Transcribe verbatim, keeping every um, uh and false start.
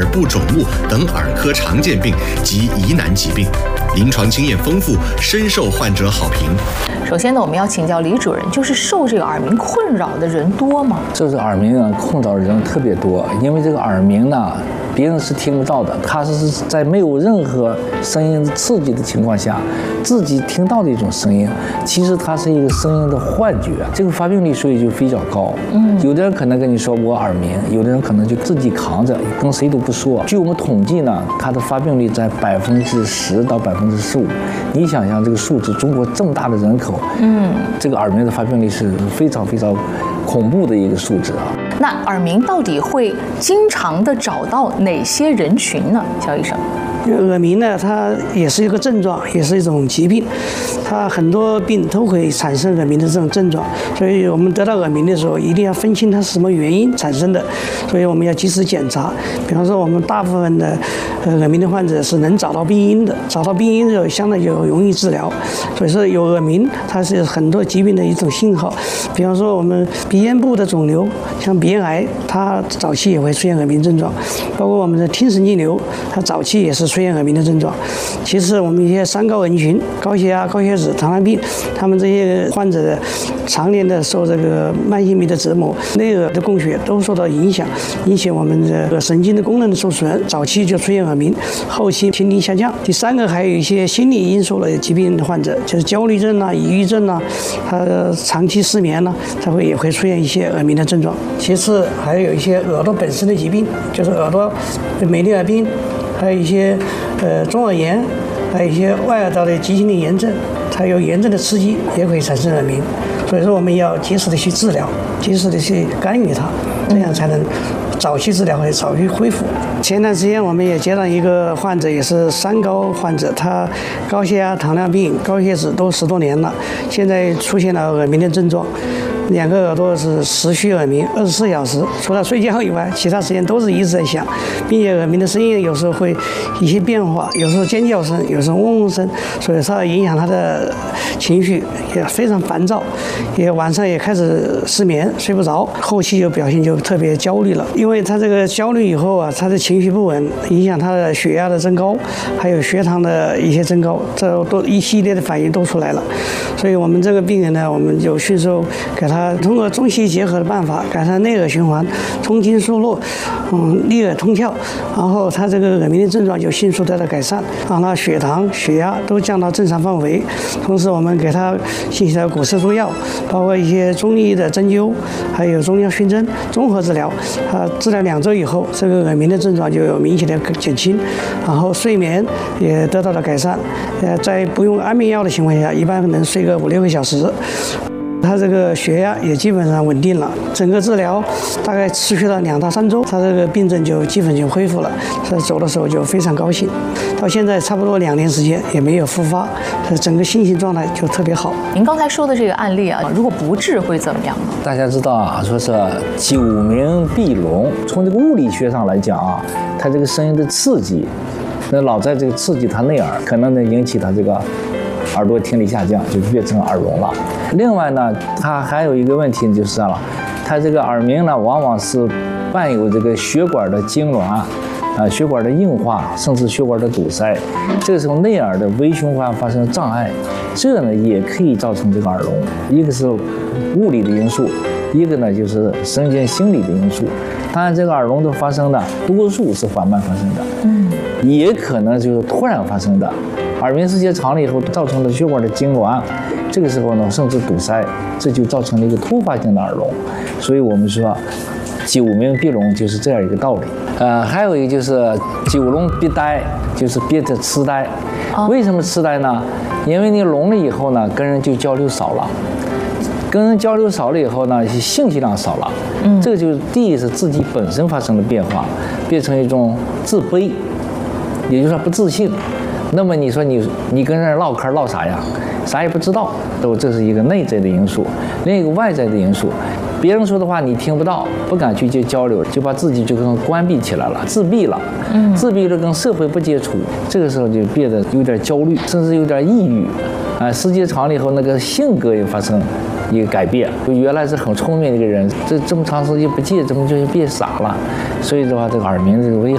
部肿目等耳科常见病及疑难疾病，临床经验丰富，深受患者好评。 首先呢，我们要请教李主任，就是受这个耳鸣困扰的人多吗？ 这是耳鸣啊，困扰的人特别多，因为这个耳鸣呢，别人是听不到的，它是在没有任何声音刺激的情况下，自己听到的一种声音。其实它是一个声音的幻觉，这个发病率所以就非常高。嗯，有的人可能跟你说我耳鸣，有的人可能就自己扛着，跟谁都不说。据我们统计呢，它的发病率在百分之十到百分之十五。你想想这个数字，中国这么大的人口，嗯，这个耳鸣的发病率是非常非常恐怖的一个数字啊。 那耳鸣到底会经常的找到哪些人群呢？肖医生， 耳鸣呢，它也是一个症状，也是一种疾病，它很多病都会产生耳鸣的这种症状，所以我们得到耳鸣的时候，一定要分清它是什么原因产生的，所以我们要及时检查。比方说，我们大部分的呃耳鸣的患者是能找到病因的，找到病因之后，相对就容易治疗。所以说，有耳鸣，它是很多疾病的一种信号。比方说，我们鼻咽部的肿瘤，像鼻咽癌，它早期也会出现耳鸣症状，包括我们的听神经瘤，它早期也是出现耳鸣的症状。其次，我们一些三高人群，高血压、高血脂、糖尿病，他们这些患者的常年的受这个慢性病的折磨，内耳的供血都受到影响，引起我们这个神经的功能的受损，早期就出现耳鸣，后期听力下降。第三个，还有一些心理因素的疾病的患者，就是焦虑症啊、抑郁症啊，他长期失眠呢、啊，他会也会出现一些耳鸣的症状。其次，还有一些耳朵本身的疾病，就是耳朵美丽耳病，还有一些呃中耳炎，还有一些外耳道的急性的炎症，它有炎症的刺激也会产生耳鸣。所以说我们要及时的去治疗，及时的去干预它，这样才能早期治疗和早期恢复。前段时间我们也接到一个患者，也是三高患者，他高血压、糖尿病、高血脂都十多年了，现在出现了耳鸣的症状。两个耳朵是持续耳鸣，二十四小时，除了睡觉以外，其他时间都是一直在响，并且耳鸣的声音有时候会一些变化，有时候尖叫声，有时候嗡嗡声，所以它影响他的情绪，也非常烦躁，也晚上也开始失眠，睡不着，后期就表现就特别焦虑了。因为他这个焦虑以后啊，他的情绪不稳，影响他的血压的增高，还有血糖的一些增高，这都一系列的反应都出来了。所以我们这个病人呢，我们就迅速给他通过中西医结合的办法改善内耳循环，通经输入，嗯，利耳通窍，然后他这个耳鸣的症状就迅速得到改善，让他血糖、血压都降到正常范围。同时，我们给他进行了骨色中药，包括一些中医的针灸，还有中药熏蒸综合治疗。啊，治疗两周以后，这个耳鸣的症状就有明显的减轻，然后睡眠也得到了改善。呃，在不用安眠药的情况下，一般能睡个五六个小时。他这个血压也基本上稳定了，整个治疗大概持续了两到三周，他这个病症就基本就恢复了。他走的时候就非常高兴，到现在差不多两年时间也没有复发，整个心情状态就特别好。 您刚才说的这个案例啊，如果不治会怎么样呢？ 大家知道啊，说是久鸣闭聋，从这个物理学上来讲啊，它这个声音的刺激，那老在这个刺激它内耳，可能能引起它这个耳朵听力下降，就变成耳聋了。另外呢，它还有一个问题就是了，它这个耳鸣呢，往往是伴有这个血管的痉挛，啊、呃，血管的硬化，甚至血管的堵塞。这个时候内耳的微循环发生障碍，这呢也可以造成这个耳聋。一个是物理的因素，一个呢就是神经心理的因素。当然，这个耳聋的发生呢，多数是缓慢发生的，嗯，也可能就是突然发生的。耳鸣时间长了以后，造成了血管的痉挛，这个时候呢，甚至堵塞，这就造成了一个突发性的耳聋。所以我们说，久鸣闭聋就是这样一个道理。呃，还有一个就是久聋闭呆，就是憋着痴呆。为什么痴呆呢？因为你聋了以后呢，跟人就交流少了。跟人交流少了以后呢，信息量少了，嗯，这个就是第一是自己本身发生了变化，变成一种自卑，也就是说不自信。那么你说你你跟人唠嗑唠啥呀？啥也不知道，都这是一个内在的因素。另一个外在的因素，别人说的话你听不到，不敢去接交流，就把自己就跟关闭起来了，自闭了。嗯，自闭了跟社会不接触，这个时候就变得有点焦虑，甚至有点抑郁。啊，时间长了以后，那个性格也发生一个改变，就原来是很聪明的一个人，这这么长时间不见，怎么就变傻了？所以的话，这个耳鸣这个危害